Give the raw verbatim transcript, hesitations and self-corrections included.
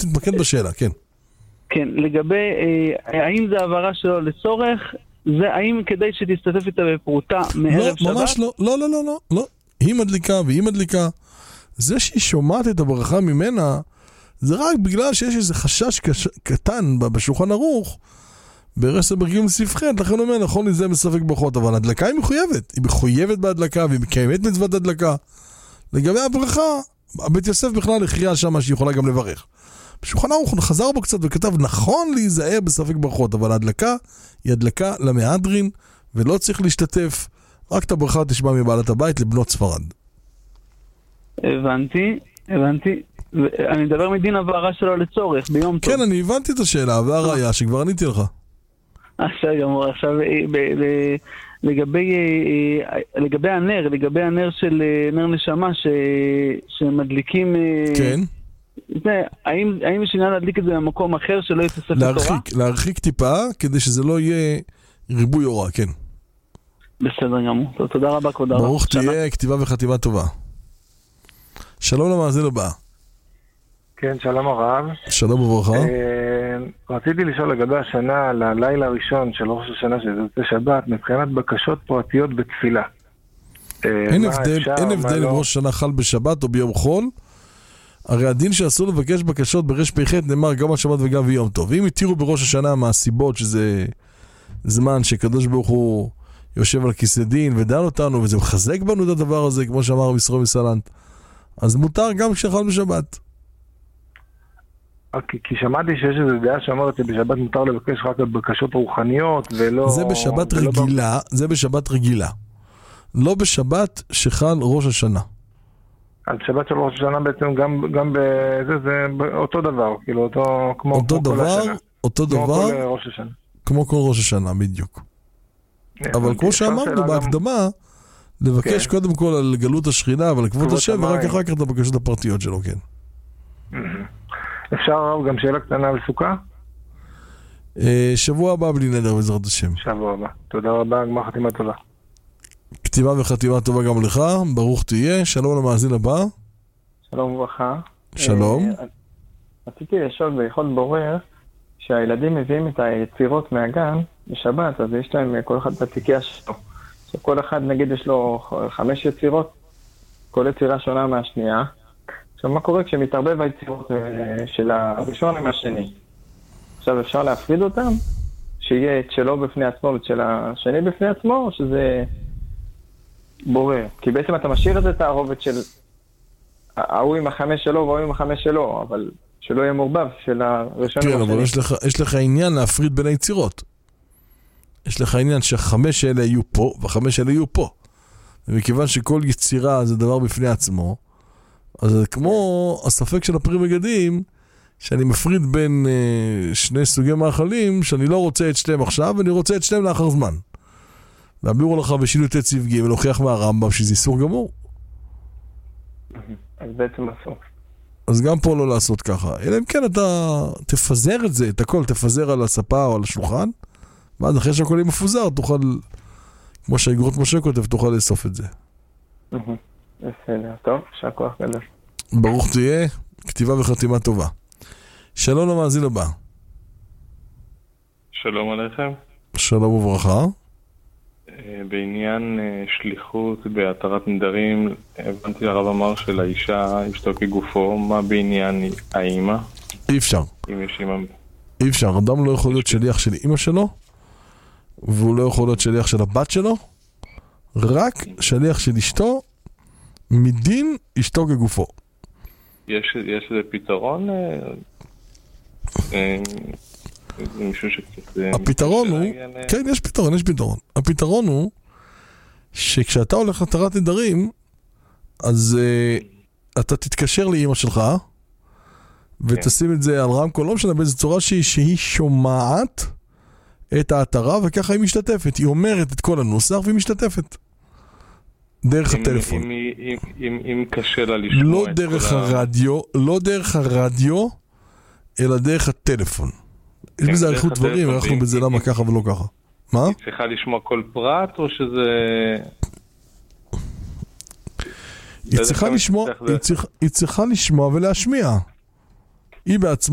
תתמקד בשאלה, כן. כן, לגבי, אה, האם זה העברה שלו לצורך, זה האם כדי שתסתתף איתה בפרוטה מערב לא, שבת? ממש לא, לא, לא, לא, לא, לא. היא מדליקה והיא מדליקה. זה שהיא שומעת את הברכה ממנה, זה רק בגלל שיש איזה חשש קש... קטן בשולחן ערוך, ברסה ברגים ספחת, לכן אומר, נכון לי זה מספק ברכות, אבל הדלקה היא מחויבת. היא מחויבת בהדלקה, והיא מקיימת מצוות הדלקה. לגבי הברכה, בית יוסף בכלל הכריע שמה שהיא יכולה גם לברך. בשולחן ערוך הוא חזר בו קצת וכתב, נכון להיזהר בספק ברכות, אבל ההדלקה היא הדלקה למהדרין, ולא צריך להשתתף, רק את הברכה תשמע מבעלת הבית לבנות ספרד. הבנתי, הבנתי. אני מדבר מדין הבהרה שלו לצורך, ביום טוב. כן, אני הבנתי את השאלה, והראיה שכבר עניתי לך. עכשיו גמור, עכשיו לגבי לגבי הנר, לגבי הנר של נר נשמה שמדליקים, כן. זה, האם האם יש עניין להדליק את זה במקום אחר שלא יתוסף לתורה? להרחיק, להרחיק טיפה כדי שזה לא יהיה ריבוי אורה, כן. בסדר גמור. טוב, תודה רבה, כבוד הרב. ברוך תהיה, כתיבה וחתימה טובה. שלום למאזין הבא. כן, שלום הרב. שלום וברכה. רציתי לשאול לגבי השנה, על הלילה הראשון של ראש השנה שזה יוצא שבת, מבחינת בקשות פרטיות בתפילה. אין הבדל, אין הבדל אם ראש השנה חל בשבת או ביום חול. הרי הדין שאסור לבקש בקשות ברש פ"ח נאמר גם על שבת וגם ביום טוב. ואם התירו בראש השנה מהסיבות שזה זמן שקדוש ברוך הוא יושב על כיסא דין ודן אותנו, וזה מחזק בנו את הדבר הזה, כמו שאמר רבי ישראל מסלנט, אז מותר גם כשחל בשבת. כי, כי שמעתי שיש איזו דעה שאומרת שבשבת מותר לבקש רק על בקשות רוחניות ולא... זה בשבת ולא רגילה, ב... זה בשבת רגילה. לא בשבת שחל ראש השנה. על שבת של ראש השנה בעצם גם, גם בזה, זה אותו דבר, כאילו אותו, כמו, אותו כמו דבר, כל השנה. אותו כמו דבר, כל ראש השנה. כמו כל ראש השנה, בדיוק. אבל כמו שאמרנו בהקדמה, לבקש קודם כל על גלות השכינה ועל כבוד השם, ורק אחר כך את הבקשות הפרטיות שלו, כן. אפשר גם שאלה קטנה על סוכה? שבוע הבא בלי נדר בעזרת השם. שבוע הבא. תודה רבה, גמר חתימה טובה. כתיבה וחתימה טובה גם לך, ברוך תהיה. שלום למאזין הבא. שלום וברכה. שלום. רציתי לשאול ביכול בורר שהילדים מביאים את היצירות מהגן בשבת, אז יש להם כל אחד בתיקיה שלו. שכל אחד נגיד יש לו חמש יצירות, כל יצירה שונה מהשנייה. עכשיו מה קורה כשמתערבב היצירות של הראשון עם השני? עכשיו אפשר להפריד אותם? שיהיה את שלו בפני עצמו ואת של השני בפני עצמו, או שזה בורר? כי בעצם אתה משאיר את התערובת של ההוא עם החמש שלו והוא עם החמש שלו, אבל שלא יהיה מורבב של הראשון כן, והשני. אבל יש לך, יש לך עניין להפריד בין היצירות. יש לך עניין שהחמש האלה יהיו פה והחמש האלה יהיו פה. ומכיוון שכל יצירה זה דבר בפני עצמו, אז זה כמו הספק של הפרי מגדים, שאני מפריד בין אה, שני סוגי מאכלים, שאני לא רוצה את שניהם עכשיו, ואני רוצה את שניהם לאחר זמן. ואמרו לך בשילוט צבע ג' ולהוכיח מהרמב"ם שזה איסור גמור. אז בעצם אסור. אז גם פה לא לעשות ככה. אלא אם כן אתה תפזר את זה, את הכל תפזר על הספה או על השולחן, ואז אחרי שהכל יהיה מפוזר, תוכל, כמו שהאגרות משה כותב, תוכל לאסוף את זה. בסדר, טוב, שהכוח גדול. ברוך תהיה, כתיבה וחתימה טובה. שלום למאזין הבא. שלום עליכם. שלום וברכה. בעניין שליחות בהתרת נדרים, הבנתי הרב אמר שלאישה אשתו כגופו, מה בעניין האמא? אי אפשר. אם יש אמא... אי אפשר, אדם לא יכול להיות שליח של אמא שלו, והוא לא יכול להיות שליח של הבת שלו, רק שליח של אשתו, מדין אשתו כגופו. יש, יש לזה פתרון? הפתרון הוא, כן, יש פתרון, יש פתרון. הפתרון הוא שכשאתה הולך להתרת נדרים, אז uh, אתה תתקשר לאמא שלך, ותשים את זה על רמקול, לא משנה באיזו צורה שהיא, שהיא שומעת את ההתרה, וככה היא משתתפת. היא אומרת את כל הנוסח והיא משתתפת. דרך הטלפון. אם קשה לה לשמוע לא דרך הרדיו, לא דרך הרדיו, אלא דרך הטלפון. יש בזה עריכות דברים, אנחנו בזה למה ככה ולא ככה. מה? היא צריכה לשמוע כל פרט, או שזה... היא צריכה לשמוע, היא צריכה לשמוע ולהשמיע. היא בעצמה